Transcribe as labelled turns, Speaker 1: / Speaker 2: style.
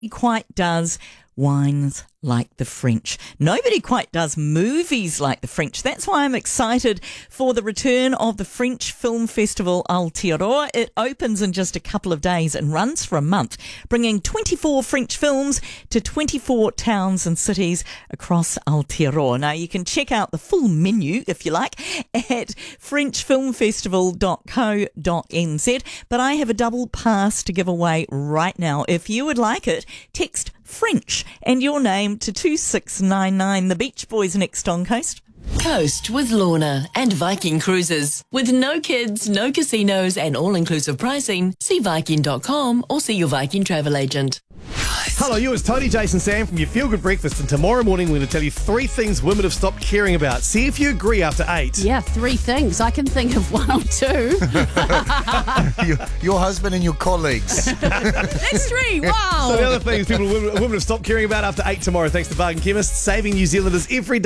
Speaker 1: quite does wines like the French. Nobody quite does movies like the French. That's why I'm excited for the return of the French Film Festival Aotearoa. It opens in just a couple of days and runs for a month, bringing 24 French films to 24 towns and cities across Aotearoa. Now, you can check out the full menu, if you like, at frenchfilmfestival.co.nz, but I have a double pass to give away right now. If you would like it, text French and your name to 2699. The Beach Boys next on Coast.
Speaker 2: Coast with Lorna and Viking Cruises. With no kids, no casinos and all-inclusive pricing, see Viking.com or see your Viking travel agent.
Speaker 3: Hello, you. It's Tony, Jason, Sam from your Feel Good Breakfast, and tomorrow morning we're going to tell you 3 things women have stopped caring about. See if you agree after 8.
Speaker 4: Yeah, 3 things. I can think of 1 or 2.
Speaker 5: Your husband and your colleagues.
Speaker 4: That's 3. Wow.
Speaker 3: So the other things women have stopped caring about after 8 tomorrow, thanks to Bargain Chemist, saving New Zealanders every day.